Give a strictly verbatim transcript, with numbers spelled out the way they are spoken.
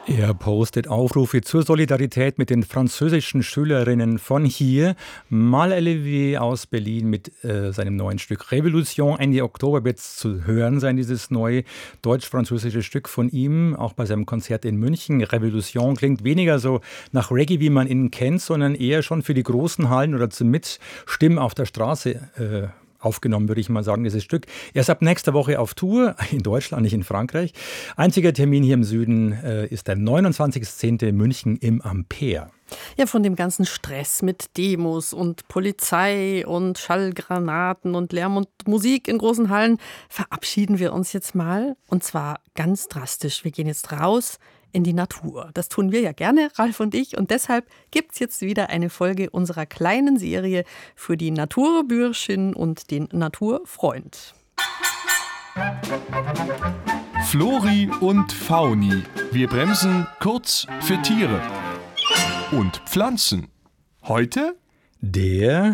Er postet Aufrufe zur Solidarität mit den französischen Schülerinnen von hier. Mal Olivier aus Berlin mit äh, seinem neuen Stück Revolution. Ende Oktober wird es zu hören sein, dieses neue deutsch-französische Stück von ihm. Auch bei seinem Konzert in München. Revolution klingt weniger so nach Reggae, wie man ihn kennt, sondern eher schon für die großen Hallen oder zum Mitstimmen auf der Straße äh, aufgenommen, würde ich mal sagen, dieses Stück. Er ist ab nächster Woche auf Tour, in Deutschland, nicht in Frankreich. Einziger Termin hier im Süden äh, ist der neunundzwanzigster zehnte München im Ampere. Ja, von dem ganzen Stress mit Demos und Polizei und Schallgranaten und Lärm und Musik in großen Hallen verabschieden wir uns jetzt mal. Und zwar ganz drastisch. Wir gehen jetzt raus in die Natur. Das tun wir ja gerne, Ralf und ich. Und deshalb gibt es jetzt wieder eine Folge unserer kleinen Serie für die Naturbürschin und den Naturfreund. Flori und Fauni. Wir bremsen kurz für Tiere und Pflanzen. Heute Der